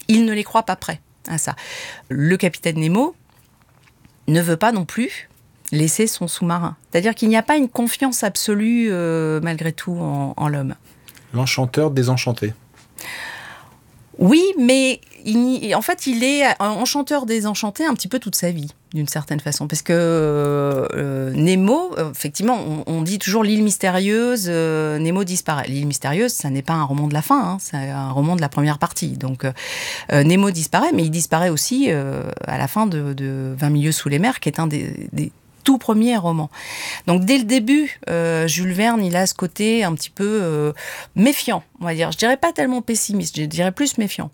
il ne les croit pas prêts à ça. Le capitaine Nemo ne veut pas non plus laisser son sous-marin. C'est-à-dire qu'il n'y a pas une confiance absolue, malgré tout, en l'homme. L'enchanteur désenchanté. Oui, mais en fait, il est un enchanteur désenchanté un petit peu toute sa vie, d'une certaine façon. Parce que Nemo, effectivement, on dit toujours l'île mystérieuse, Nemo disparaît. L'île mystérieuse, ça n'est pas un roman de la fin, hein, c'est un roman de la première partie. Donc, Nemo disparaît, mais il disparaît aussi à la fin de 20 milieux sous les mers, qui est un des tout premier roman. Donc dès le début, Jules Verne, il a ce côté un petit peu méfiant, on va dire. Je dirais pas tellement pessimiste, je dirais plus méfiant.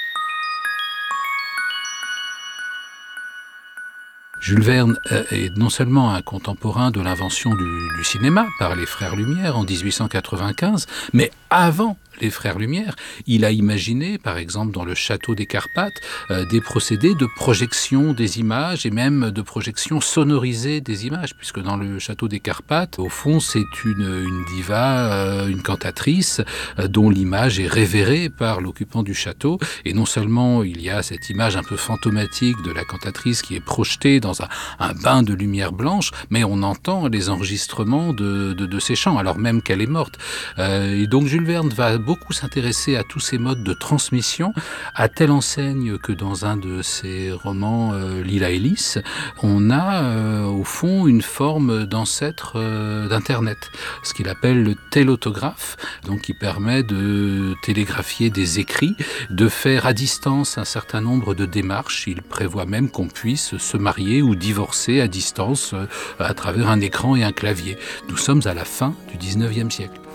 Jules Verne est non seulement un contemporain de l'invention du cinéma par les Frères Lumière en 1895, mais avant les Frères Lumière, il a imaginé, par exemple dans le château des Carpates, des procédés de projection des images et même de projection sonorisée des images, puisque dans le château des Carpates, au fond, c'est une diva, une cantatrice, dont l'image est révérée par l'occupant du château. Et non seulement il y a cette image un peu fantomatique de la cantatrice qui est projetée dans un bain de lumière blanche, mais on entend les enregistrements de ses chants, alors même qu'elle est morte. Et donc Jules Verne va beaucoup s'intéresser à tous ces modes de transmission, à telle enseigne que dans un de ses romans, Lila et Lys, on a au fond une forme d'ancêtre d'Internet, ce qu'il appelle le télautographe, donc qui permet de télégraphier des écrits, de faire à distance un certain nombre de démarches. Il prévoit même qu'on puisse se marier ou divorcer à distance à travers un écran et un clavier. Nous sommes à la fin du 19e siècle.